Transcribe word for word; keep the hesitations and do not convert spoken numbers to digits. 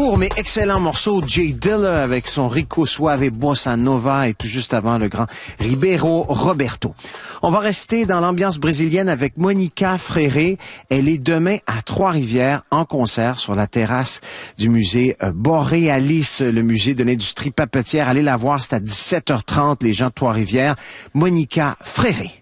Court mais excellent morceau, Jay Dilla avec son Rico Suave Bossa Nova et tout juste avant le grand Ribeiro Roberto. On va rester dans l'ambiance brésilienne avec Monica Freire. Elle est demain à Trois-Rivières en concert sur la terrasse du musée Borealis, le musée de l'industrie papetière. Allez la voir, c'est à dix-sept heures trente, les gens de Trois-Rivières. Monica Freire.